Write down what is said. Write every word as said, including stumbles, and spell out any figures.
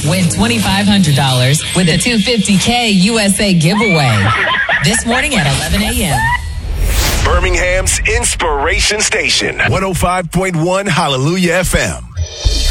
Win twenty-five hundred dollars with a two hundred fifty thousand U S A giveaway. This morning at eleven a.m. Birmingham's Inspiration Station, one oh five point one Hallelujah F M.